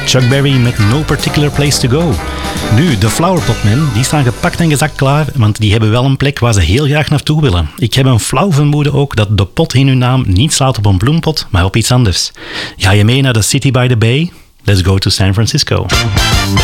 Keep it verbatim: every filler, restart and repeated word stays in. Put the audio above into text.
Chuck Berry met No Particular Place to Go. Nu, de Flower Pot Men, die staan gepakt en gezakt klaar, want die hebben wel een plek waar ze heel graag naartoe willen. Ik heb een flauw vermoeden ook dat de pot in hun naam niet slaat op een bloempot, maar op iets anders. Ga je mee naar de City by the Bay? Let's go to San Francisco.